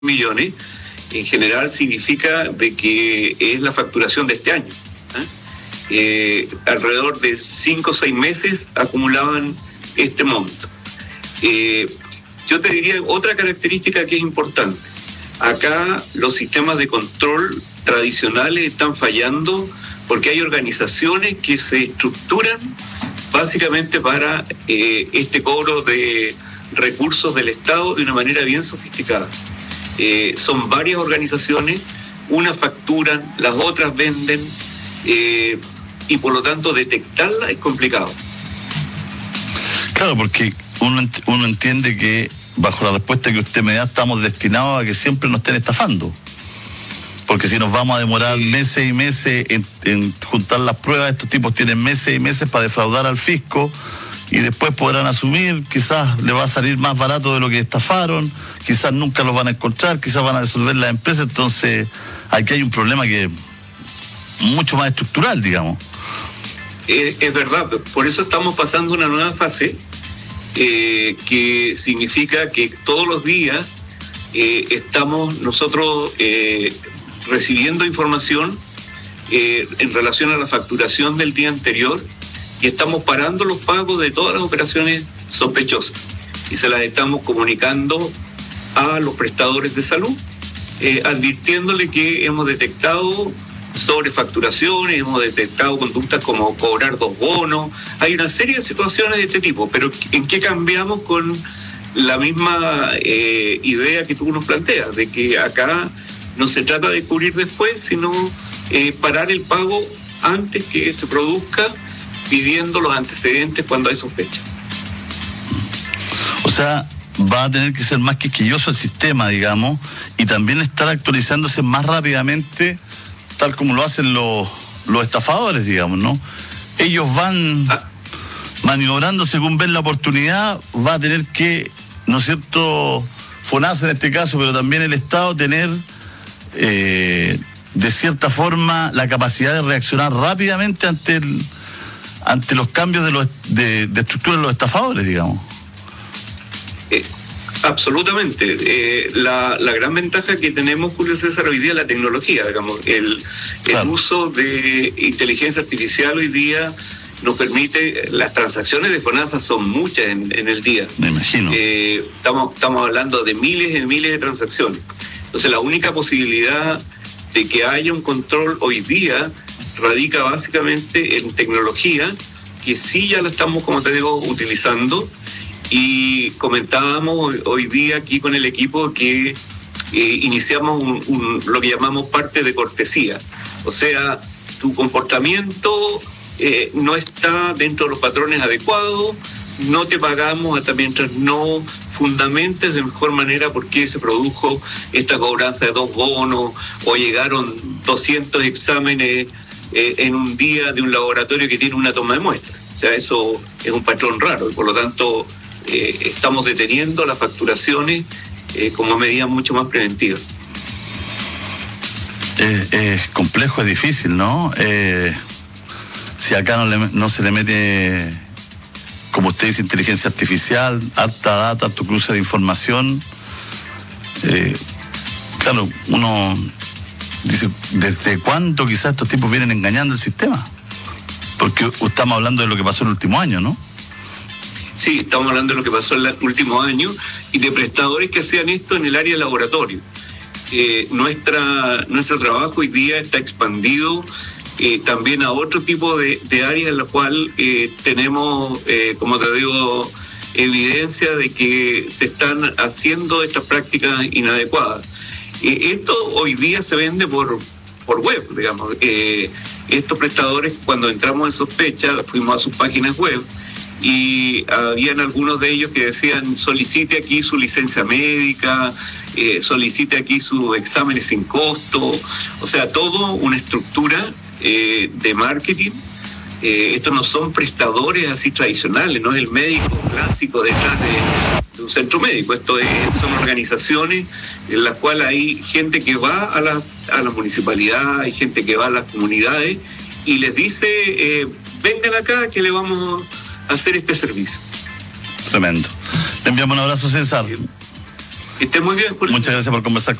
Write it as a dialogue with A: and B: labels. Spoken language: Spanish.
A: millones, en general significa de que es la facturación de este año. Alrededor de 5 o 6 meses acumulaban este monto. Yo te diría otra característica que es importante. Acá los sistemas de control tradicionales están fallando porque hay organizaciones que se estructuran básicamente para este cobro de recursos del Estado de una manera bien sofisticada. Son varias organizaciones, unas facturan, las otras venden, y por lo tanto detectarla es complicado.
B: Claro, porque uno entiende que bajo la respuesta que usted me da estamos destinados a que siempre nos estén estafando, porque si nos vamos a demorar meses y meses en juntar las pruebas, estos tipos tienen meses y meses para defraudar al fisco y después podrán asumir, quizás le va a salir más barato de lo que estafaron, quizás nunca los van a encontrar, quizás van a disolver las empresas. Entonces aquí hay un problema que es mucho más estructural, digamos.
A: Es verdad, por eso estamos pasando una nueva fase, que significa que todos los días estamos nosotros recibiendo información en relación a la facturación del día anterior, y estamos parando los pagos de todas las operaciones sospechosas y se las estamos comunicando a los prestadores de salud, advirtiéndole que hemos detectado sobrefacturaciones, hemos detectado conductas como cobrar 2 bonos. Hay una serie de situaciones de este tipo, pero ¿en qué cambiamos con la misma idea que tú nos planteas? De que acá no se trata de cubrir después, sino parar el pago antes que se produzca, pidiendo los antecedentes cuando hay sospecha.
B: O sea, va a tener que ser más quisquilloso el sistema, digamos, y también estar actualizándose más rápidamente, tal como lo hacen los estafadores, digamos, ¿no? Ellos van maniobrando según ven la oportunidad. Va a tener que, ¿no es cierto?, FONASA en este caso, pero también el Estado tener de cierta forma la capacidad de reaccionar rápidamente ante los cambios de estructura de los estafadores, digamos.
A: Absolutamente. La gran ventaja que tenemos, Julio César, hoy día es la tecnología, digamos. El uso de inteligencia artificial hoy día nos permite, las transacciones de FONASA son muchas en el día.
B: Me imagino.
A: Estamos hablando de miles y miles de transacciones. Entonces la única posibilidad de que haya un control hoy día radica básicamente en tecnología, que sí ya la estamos, como te digo, utilizando. Y comentábamos hoy día aquí con el equipo que iniciamos lo que llamamos parte de cortesía. O sea, tu comportamiento no está dentro de los patrones adecuados, no te pagamos hasta mientras no fundamentes de mejor manera por qué se produjo esta cobranza de 2 bonos o llegaron 200 exámenes en un día de un laboratorio que tiene una toma de muestra. O sea, eso es un patrón raro y por lo tanto estamos deteniendo las facturaciones como medida mucho más preventiva.
B: Es complejo, es difícil, ¿no? Si acá no se le mete, como usted dice, inteligencia artificial, harta data, harto cruce de información, claro, uno dice, ¿desde cuándo quizás estos tipos vienen engañando el sistema? Porque estamos hablando de lo que pasó en el último año, ¿no?
A: Sí, estamos hablando de lo que pasó en el último año y de prestadores que hacían esto en el área de laboratorio. Nuestro trabajo hoy día está expandido también a otro tipo de áreas en las cuales tenemos, como te digo, evidencia de que se están haciendo estas prácticas inadecuadas. Esto hoy día se vende por web, digamos. Estos prestadores, cuando entramos en sospecha, fuimos a sus páginas web y habían algunos de ellos que decían: solicite aquí su licencia médica, solicite aquí sus exámenes sin costo. O sea, todo una estructura de marketing. Estos no son prestadores así tradicionales, no es el médico clásico detrás de un centro médico. Son organizaciones en las cuales hay gente que va a la municipalidad, hay gente que va a las comunidades y les dice: vengan acá que le vamos a hacer este servicio.
B: Tremendo. Le enviamos un abrazo, César.
A: Que esté muy bien, Julio.
B: Muchas gracias por conversar.